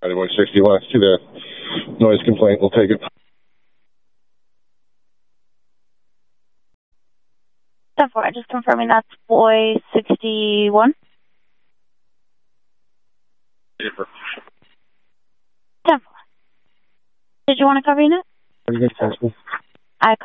161. See the noise complaint. We'll take it. 10-4, just confirming that's boy 61. 10-4. Did you want to cover unit? What do you think, Tesla?